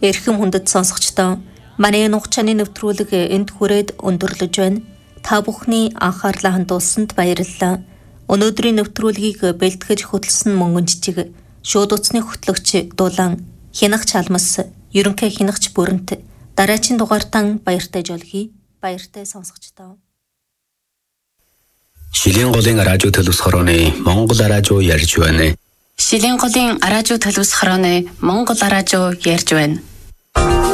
Эрхэм хүндэт сонсогчдоо манай нухчааны нэвтрүүлэг энд хүрээд өндөрлөж байна. Та бүхний анхаарлаа хандуулсанд баярлалаа. Өнөөдрийн нэвтрүүлгийг бэлтгэж хөтлсөн мөнгөн жижиг шууд утасны хөтлөгч Дулаан Хянагч Алмас ерөнхий хянагч Бүрэнт дараагийн дугаартан баяртай жолгий. Баяртай сонсогчдоо. Шилийн голын радио төлөвс хорооны Монгол радио ярьж байна. Шилийн голын радио төлөвс хорооны Монгол радио ярьж байна.